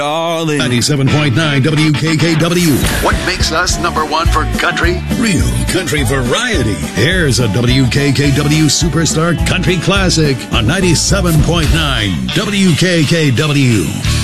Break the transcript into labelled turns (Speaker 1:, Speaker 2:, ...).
Speaker 1: Darling.
Speaker 2: 97.9 WKKW.
Speaker 3: What makes us number one for country?
Speaker 2: Real country variety. Here's a WKKW Superstar Country Classic on 97.9 WKKW.